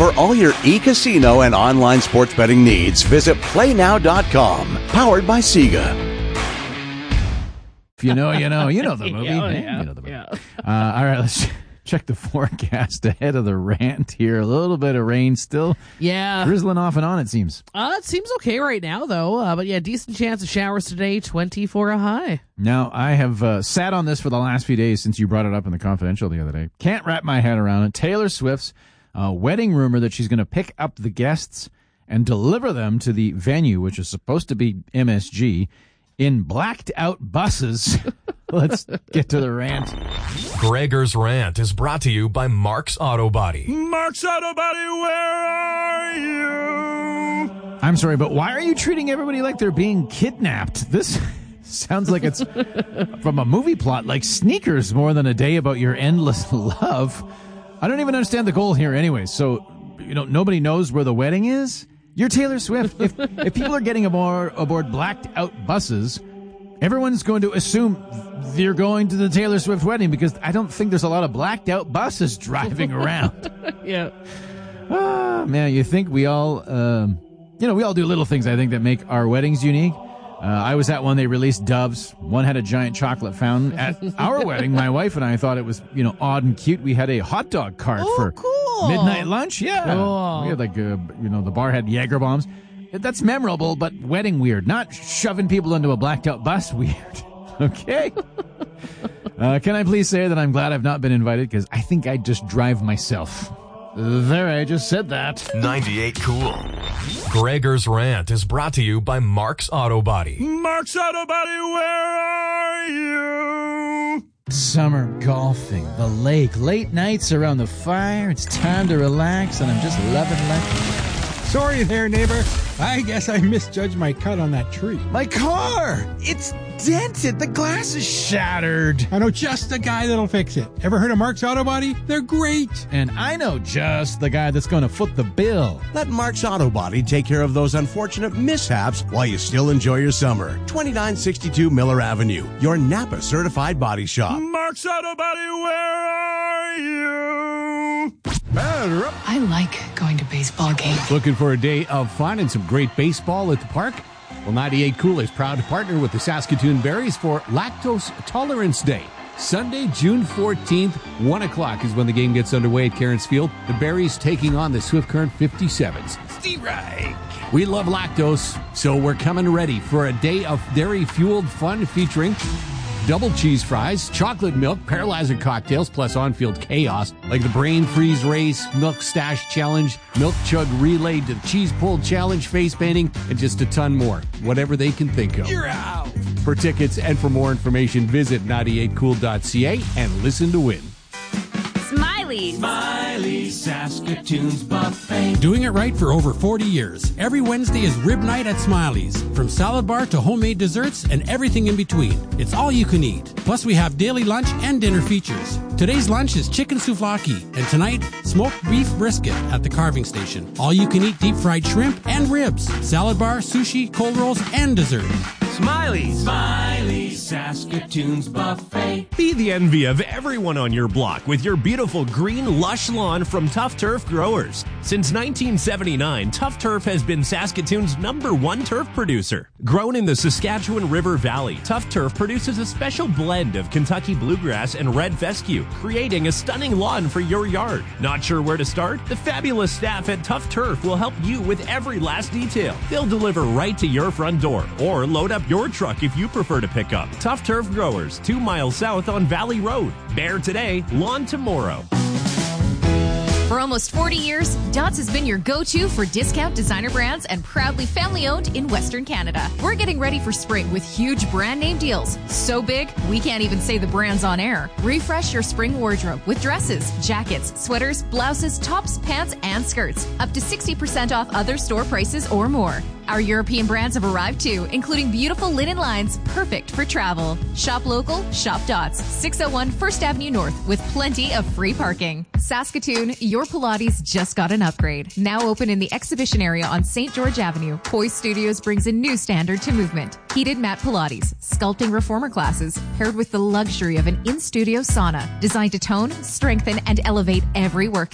For all your e-casino and online sports betting needs, visit PlayNow.com. Powered by Sega. If you know, you know. You know the movie. Yeah. You know the movie. Yeah. All right, let's check the forecast ahead of the rant here. A little bit of rain still. Yeah. Drizzling off and on, it seems. It seems okay right now, though. But yeah, decent chance of showers today, 20 for a high. Now, I have sat on this for the last few days since you brought it up in the Confidential the other day. Can't wrap my head around it. Taylor Swift's wedding rumor that she's going to pick up the guests and deliver them to the venue, which is supposed to be MSG, in blacked-out buses. Let's get to the rant. Gregor's Rant is brought to you by Mark's Auto Body. Mark's Auto Body, where are you? I'm sorry, but why are you treating everybody like they're being kidnapped? This sounds like it's from a movie plot, like Sneakers, more than a day about your endless love. I don't even understand the goal here anyway. So, nobody knows where the wedding is? You're Taylor Swift. If people are getting aboard blacked-out buses, everyone's going to assume they're going to the Taylor Swift wedding because I don't think there's a lot of blacked-out buses driving around. Yeah. Man, you think we all, we all do little things, I think, that make our weddings unique. I was at one, they released doves. One had a giant chocolate fountain. At our wedding, my wife and I thought it was, odd and cute. We had a hot dog cart for midnight lunch. Yeah. Cool. We had the bar had Jaeger bombs. That's memorable, but wedding weird. Not shoving people into a blacked out bus weird. Okay. Can I please say that I'm glad I've not been invited because I think I'd just drive myself. There, I just said that. 98 Cool. Gregor's Rant is brought to you by Mark's Auto Body. Mark's Auto Body, where are you? Summer golfing, the lake, late nights around the fire. It's time to relax, and I'm just loving life. Sorry there, neighbor. I guess I misjudged my cut on that tree. My car! It's dented. The glass is shattered. I know just the guy that'll fix it. Ever heard of Mark's Auto Body? They're great. And I know just the guy that's going to foot the bill. Let Mark's Auto Body take care of those unfortunate mishaps while you still enjoy your summer. 2962 Miller Avenue, your Napa certified body shop. Mark's Auto Body, where are you? I like going to baseball games. Looking for a day of fun and some great baseball at the park? Well, 98 Cool is proud to partner with the Saskatoon Berries for Lactose Tolerance Day. Sunday, June 14th, 1 o'clock is when the game gets underway at Cairns Field. The Berries taking on the Swift Current 57s. Steve Reich. We love lactose, so we're coming ready for a day of dairy-fueled fun featuring double cheese fries, chocolate milk, paralyzer cocktails, plus on-field chaos like the Brain Freeze Race, Milk Stash Challenge, Milk Chug Relay to the Cheese Pull Challenge, face painting, and just a ton more. Whatever they can think of. You're out! For tickets and for more information, visit 98cool.ca and listen to win. Smiley's. Smiley's Saskatoon's Buffet. Doing it right for over 40 years. Every Wednesday is rib night at Smiley's. From salad bar to homemade desserts and everything in between. It's all you can eat. Plus we have daily lunch and dinner features. Today's lunch is chicken souvlaki, and tonight, smoked beef brisket at the carving station. All you can eat deep fried shrimp and ribs. Salad bar, sushi, cold rolls, and dessert. Smiley's. Smiley's Saskatoon's Buffet. Be the envy of everyone on your block with your beautiful green, lush lawn from Tough Turf Growers. Since 1979, Tough Turf has been Saskatoon's #1 turf producer. Grown in the Saskatchewan River Valley, Tough Turf produces a special blend of Kentucky bluegrass and red fescue, creating a stunning lawn for your yard. Not sure where to start? The fabulous staff at Tough Turf will help you with every last detail. They'll deliver right to your front door or load up your truck if you prefer to pick up. Tough Turf Growers, 2 miles south on Valley Road. Bare today, lawn tomorrow. For almost 40 years, Dots has been your go-to for discount designer brands and proudly family-owned in Western Canada. We're getting ready for spring with huge brand name deals. So big, we can't even say the brands on air. Refresh your spring wardrobe with dresses, jackets, sweaters, blouses, tops, pants, and skirts. Up to 60% off other store prices or more. Our European brands have arrived too, including beautiful linen lines perfect for travel. Shop local, shop Dots, 601 First Avenue North with plenty of free parking. Saskatoon, your Pilates just got an upgrade. Now open in the exhibition area on St. George Avenue, Poise Studios brings a new standard to movement. Heated mat Pilates, sculpting reformer classes, paired with the luxury of an in-studio sauna, designed to tone, strengthen, and elevate every workout.